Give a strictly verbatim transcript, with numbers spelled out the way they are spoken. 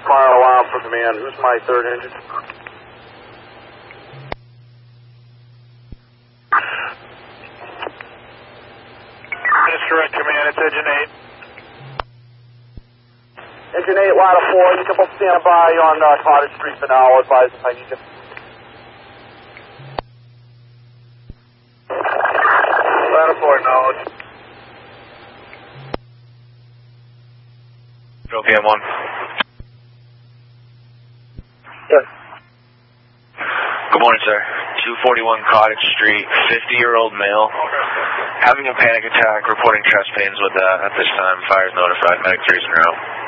Fire alarm for command. Who's my third engine? That's correct, command. It's engine eight. Engine eight, ladder four. You can both stand by on uh, Cottage Street for now. I'll advise if I need you. Ladder four, knowledge. P M one. Yes. Good morning, sir. two forty-one Cottage Street, fifty-year-old male. Having a panic attack, reporting chest pains with that. At this time, fire is notified. Medic three is en route.